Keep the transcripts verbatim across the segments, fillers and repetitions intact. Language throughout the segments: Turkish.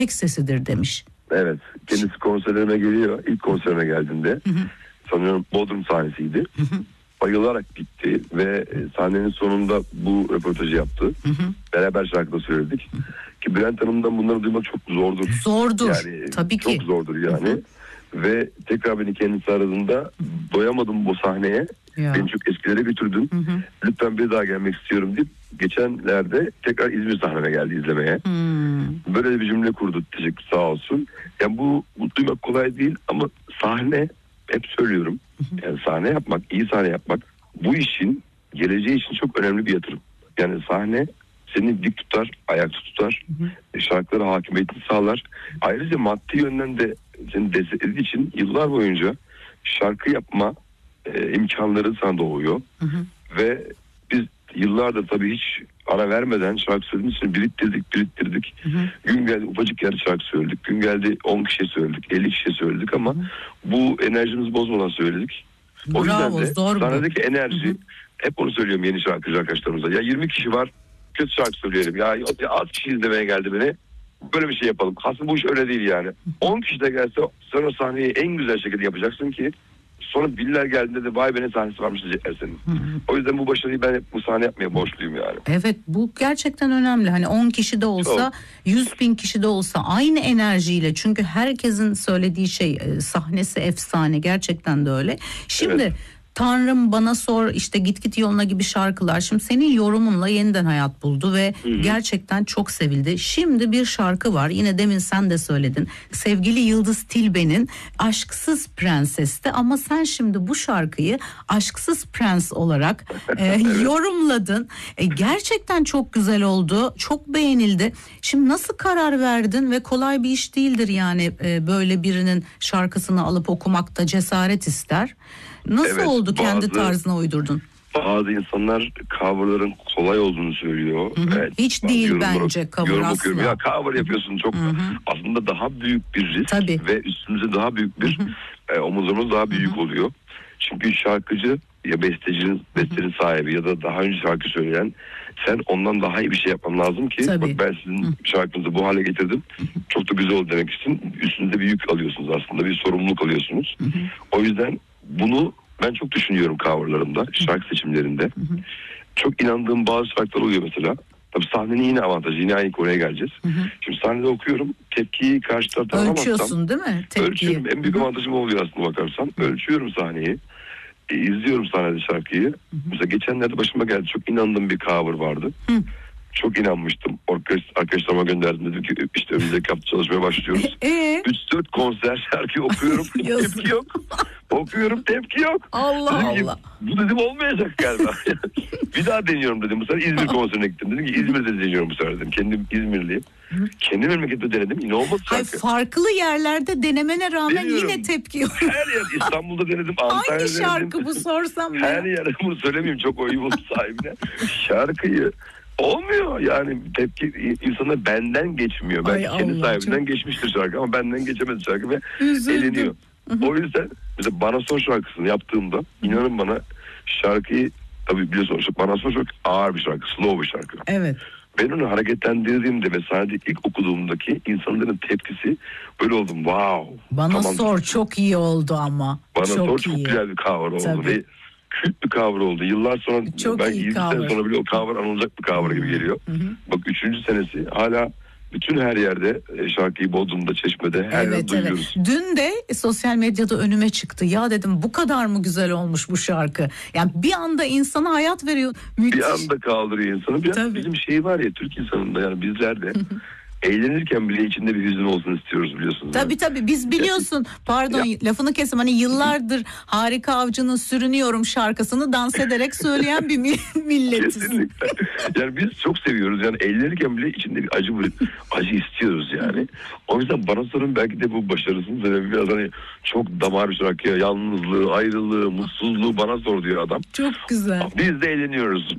tek sesidir demiş. Evet, kendisi konserlerine geliyor. İlk konserine geldiğinde hı hı. sanıyorum Bodrum sahnesiydi. Hı hı. Bayılarak gitti ve sahnenin sonunda bu röportajı yaptı. Hı hı. Beraber şarkıda söyledik. Hı hı. Ki Bülent Hanım'dan bunları duymak çok zordur. Zordur. Yani tabii ki. Çok zordur yani. Hı hı. Ve tekrar beni kendisi aradığında doyamadım bu sahneye. Ya. Beni çok eskilere götürdün. Hı hı. Lütfen bir daha gelmek istiyorum deyip geçenlerde tekrar İzmir sahneme geldi izlemeye. Hmm. Böyle bir cümle kurdu. Teşekkür sağ olsun. Yani bu, bu duymak kolay değil ama sahne, hep söylüyorum. Hı hı. Yani sahne yapmak, iyi sahne yapmak bu işin geleceği için çok önemli bir yatırım. Yani sahne seni dik tutar, ayakta tutar. Hı hı. Şarkılara hakimiyetini sağlar. Ayrıca maddi yönden de seni desteklediği için yıllar boyunca şarkı yapma e, imkanları sana doğuyor. Hı hı. Ve biz yıllardır tabii hiç ara vermeden şarkı söylediğimiz için biriktirdik biriktirdik. Hı hı. Gün geldi ufacık yer şarkı söyledik. Gün geldi on kişiye söyledik, elli kişiye söyledik ama hı hı. bu enerjimizi bozmadan söyledik. O Bravo, yüzden de sahnedeki enerji, hı hı. hep onu söylüyorum yeni şarkıcı arkadaşlarımıza. Ya yirmi kişi var, kötü şarkı söyleyelim. Ya, ya az kişi izlemeye geldi beni. Böyle bir şey yapalım. Aslında bu iş öyle değil yani. on kişi de gelse sen o sahneyi en güzel şekilde yapacaksın ki sonra biriler geldiğinde de vay be ne sahnesi varmış diyecekler senin. Hı hı. O yüzden bu başarıyı ben hep bu sahne yapmaya borçluyum yani. Evet, bu gerçekten önemli. Hani on kişi de olsa, yüz bin kişi de olsa aynı enerjiyle, çünkü herkesin söylediği şey sahnesi efsane, gerçekten de öyle. Şimdi evet. Tanrım Bana Sor, işte Git Git Yoluna gibi şarkılar şimdi senin yorumunla yeniden hayat buldu ve hı hı. gerçekten çok sevildi. Şimdi bir şarkı var, yine demin sen de söyledin, sevgili Yıldız Tilbe'nin Aşksız Prenses'ti ama sen şimdi bu şarkıyı Aşksız Prens olarak e, evet. yorumladın. E, gerçekten çok güzel oldu, çok beğenildi. Şimdi nasıl karar verdin? Ve kolay bir iş değildir yani e, böyle birinin şarkısını alıp okumak da cesaret ister. Nasıl evet, oldu, bazı, kendi tarzına uydurdun? Bazı insanlar coverların kolay olduğunu söylüyor. Hı hı. Evet, hiç değil yorumları, bence cover asla. Ya cover yapıyorsun çok, hı hı. aslında daha büyük bir risk. Tabii. Ve üstümüze daha büyük bir, hı hı. E, omuzumuz daha büyük hı hı. oluyor. Çünkü şarkıcı ya bestecinin, bestenin sahibi ya da daha önce şarkı söyleyen, sen ondan daha iyi bir şey yapman lazım ki bak ben sizin hı. şarkınızı bu hale getirdim. Çok da güzel oldu demek için üstünüze bir yük alıyorsunuz aslında, bir sorumluluk alıyorsunuz. Hı hı. O yüzden bunu ben çok düşünüyorum coverlarımda, şarkı seçimlerinde. Hı hı. Çok inandığım bazı şarkılar oluyor mesela. Tabii sahnenin yine avantajı, yine aynı konuya geleceğiz. Hı hı. Şimdi sahnede okuyorum, tepkiyi karşı taraftan alamazsam. Ölçüyorsun değil mi? Tepkiyi. Ölçüyorum, en büyük hı hı. avantajım oluyor aslında bakarsan. Hı. Ölçüyorum sahneyi, e, izliyorum sahnede şarkıyı. Hı hı. Mesela geçenlerde başıma geldi, çok inandığım bir cover vardı. Hı. Çok inanmıştım. Arkadaşlarıma gönderdim, dedim ki işte önümüzdeki hafta çalışmaya başlıyoruz. Ee? üç dört konser şarkıyı okuyorum, tepki yok. Okuyorum, tepki yok. Allah dedim Allah. Ki, bu dedim olmayacak galiba. Bir daha deniyorum dedim. Bu sefer İzmir konserine gittim. Dedim ki İzmir'de deniyorum bu sefer dedim. Kendim İzmirliyim. Hı. Kendi memlekette denedim. Yine olmadı şarkı. Hayır, farklı yerlerde denemene rağmen deniyorum. Yine tepki yok. Her yer, İstanbul'da denedim. Antalya'da denedim. Hangi şarkı denedim. Bu sorsam Her ya. Yerde bunu söylemeyeyim. Çok oyun oldu sahibine. Şarkıyı olmuyor yani, tepki insanlar benden geçmiyor. Belki Ay kendi Allah, sahibinden çok... geçmiştir şarkı ama benden geçemedi şarkı ve Üzüldüm. eleniyor. Hı-hı. O yüzden mesela Bana Sor şarkısını yaptığımda Hı-hı. inanın bana şarkıyı tabii biliyorsunuz Bana Sor çok ağır bir şarkı, slow bir şarkı. Evet. Ben onu hareketlendirdiğimde ve sahnede ilk okuduğumdaki insanların tepkisi böyle oldum, wow. Bana tamam. Sor çok iyi oldu ama. Bana çok Sor iyi. çok güzel bir cover oldu tabii. Ve kült bir cover oldu. Yıllar sonra çok ben yirmi sene sonra bile o cover anılacak bir cover hmm. gibi geliyor. Hı hı. Bak üçüncü senesi hala bütün her yerde şarkıyı Bodrum'da, Çeşme'de her evet, yerde duyuyoruz. Evet. Dün de sosyal medyada önüme çıktı. Ya dedim bu kadar mı güzel olmuş bu şarkı? Yani bir anda insana hayat veriyor. Müthiş. Bir anda kaldırıyor insanı. Bir bizim şey var ya Türk insanında, yani bizler de eğlenirken bile içinde bir hüzün olsun istiyoruz biliyorsunuz. Tabii yani. Tabii biz biliyorsun, pardon ya. Lafını kesim, hani yıllardır Harika Avcı'nın Sürünüyorum şarkısını dans ederek söyleyen bir milletiz. Kesinlikle. Yani biz çok seviyoruz, yani eğlenirken bile içinde bir acı bir acı istiyoruz yani. O yüzden Bana Sorun belki de bu başarısının sebebi biraz hani çok damar bir şarkı ya, yalnızlığı, ayrılığı, mutsuzluğu bana sor diyor adam. Çok güzel. Biz de eğleniyoruz.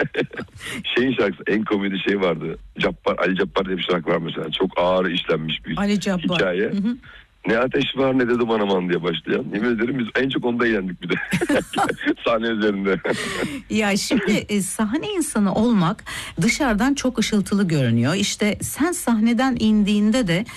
Şeyin şarkısı, en komedi şey vardı. Cabbar, Ali Cabbar diye bir şarkı var mesela. Çok ağır işlenmiş bir Ali hikaye. Hı hı. Ne ateş var ne de duman aman diye başlayan. Yemin ederim biz en çok onda eğlendik bir de. Sahne üzerinde. Ya şimdi e, sahne insanı olmak dışarıdan çok ışıltılı görünüyor. İşte sen sahneden indiğinde de